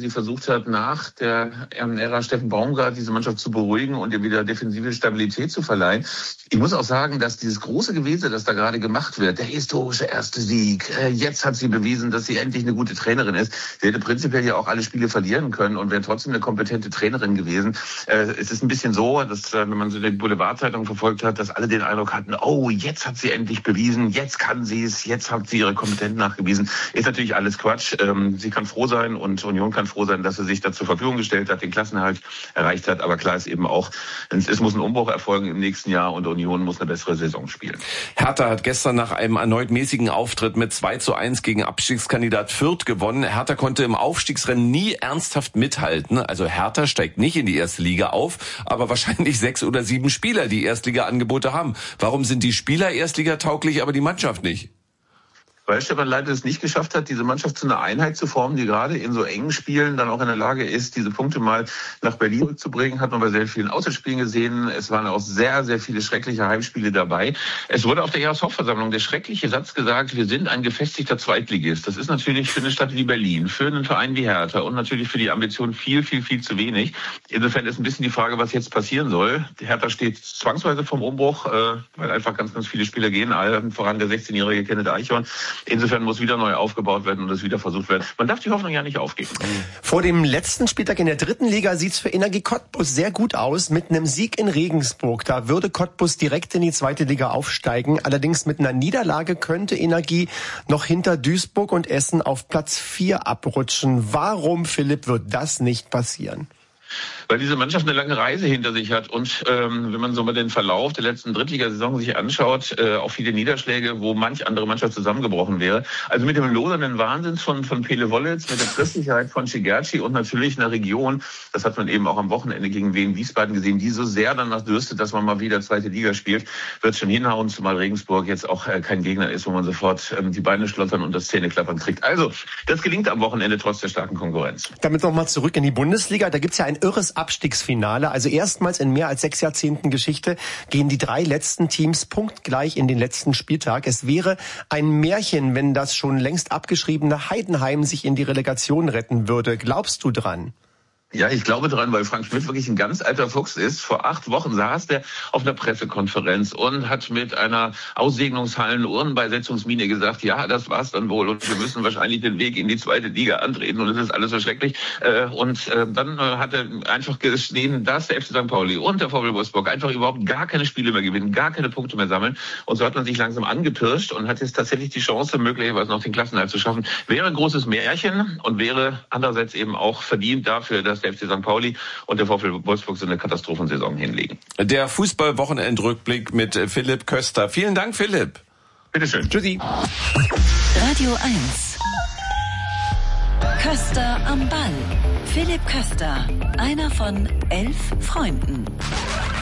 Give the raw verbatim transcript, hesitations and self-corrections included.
sie versucht hat, nach der Ära Steffen Baumgart diese Mannschaft zu beruhigen und ihr wieder defensive Stabilität zu verleihen. Ich muss auch sagen, dass dieses große Gewese, das da gerade gemacht wird, der historische erste Sieg, jetzt hat sie bewiesen, dass sie endlich eine gute Trainerin ist. Sie hätte prinzipiell ja auch alle Spiele verlieren können und wäre trotzdem eine kompetente Trainerin gewesen. Es ist ein bisschen so, dass, wenn man so die Boulevardzeitung verfolgt hat, dass alle den Eindruck hatten, oh, jetzt hat sie endlich bewiesen, jetzt kann sie es, jetzt hat sie ihre Kompetenz nachgewiesen. Ist natürlich alles Quatsch. Sie kann froh sein und Union kann froh sein, dass sie sich da zur Verfügung gestellt hat, den Klassenerhalt erreicht hat. Aber klar ist eben auch, es muss ein Umbruch erfolgen im nächsten Jahr und Union muss eine bessere Saison spielen. Hertha hat gestern nach einem erneut mäßigen Auftritt mit zwei zu eins gegen Abstiegskandidat Fürth gewonnen. Hertha konnte im Aufstiegsrennen nie ernsthaft mithalten. Also Hertha steigt nicht in die erste Liga auf, aber wahrscheinlich sechs oder sieben Spieler, die Erstliga-Angebote haben. Warum sind die Spieler Erstliga-tauglich, aber die Mannschaft nicht? Weil Stefan Leitl es nicht geschafft hat, diese Mannschaft zu einer Einheit zu formen, die gerade in so engen Spielen dann auch in der Lage ist, diese Punkte mal nach Berlin zu bringen. Hat man bei sehr vielen Auswärtsspielen gesehen. Es waren auch sehr, sehr viele schreckliche Heimspiele dabei. Es wurde auf der Jahreshauptversammlung der schreckliche Satz gesagt, wir sind ein gefestigter Zweitligist. Das ist natürlich für eine Stadt wie Berlin, für einen Verein wie Hertha und natürlich für die Ambition viel, viel, viel zu wenig. Insofern ist ein bisschen die Frage, was jetzt passieren soll. Die Hertha steht zwangsweise vom Umbruch, weil einfach ganz, ganz viele Spieler gehen, allen voran der sechzehnjährige Kenneth Eichhorn. Insofern muss wieder neu aufgebaut werden und es wieder versucht werden. Man darf die Hoffnung ja nicht aufgeben. Vor dem letzten Spieltag in der dritten Liga sieht's für Energie Cottbus sehr gut aus. Mit einem Sieg in Regensburg, da würde Cottbus direkt in die zweite Liga aufsteigen. Allerdings mit einer Niederlage könnte Energie noch hinter Duisburg und Essen auf Platz vier abrutschen. Warum, Philipp, wird das nicht passieren? Weil diese Mannschaft eine lange Reise hinter sich hat und ähm, wenn man so mal den Verlauf der letzten Drittligasaison sich anschaut, äh, auch viele Niederschläge, wo manch andere Mannschaft zusammengebrochen wäre. Also mit dem lodernden Wahnsinn von von Pele Wollitz, mit der Tristigkeit von Cigerci und natürlich einer Region, das hat man eben auch am Wochenende gegen Wien Wiesbaden gesehen, die so sehr danach dürstet, dass man mal wieder zweite Liga spielt, wird schon hinhauen, zumal Regensburg jetzt auch äh, kein Gegner ist, wo man sofort ähm, die Beine schlottern und das Zähneklappern kriegt. Also, das gelingt am Wochenende trotz der starken Konkurrenz. Damit nochmal zurück in die Bundesliga, da gibt's ja ein irres Abstiegsfinale. Also erstmals in mehr als sechs Jahrzehnten Geschichte gehen die drei letzten Teams punktgleich in den letzten Spieltag. Es wäre ein Märchen, wenn das schon längst abgeschriebene Heidenheim sich in die Relegation retten würde. Glaubst du dran? Ja, ich glaube dran, weil Frank Schmidt wirklich ein ganz alter Fuchs ist. Vor acht Wochen saß der auf einer Pressekonferenz und hat mit einer Aussegnungshallen-Urnenbeisetzungsmine gesagt, ja, das war's dann wohl und wir müssen wahrscheinlich den Weg in die zweite Liga antreten und es ist alles so schrecklich. Und dann hat er einfach gesehen, dass der F C Sankt Pauli und der VfL Wolfsburg einfach überhaupt gar keine Spiele mehr gewinnen, gar keine Punkte mehr sammeln. Und so hat man sich langsam angepirscht und hat jetzt tatsächlich die Chance, möglicherweise noch den Klassenerhalt zu schaffen. Wäre ein großes Märchen und wäre andererseits eben auch verdient dafür, dass der F C Sankt Pauli und der VfL Wolfsburg so eine Katastrophensaison hinlegen. Der Fußball-Wochenendrückblick mit Philipp Köster. Vielen Dank, Philipp. Bitteschön. Tschüssi. Radio eins. Köster am Ball. Philipp Köster, einer von elf Freunden.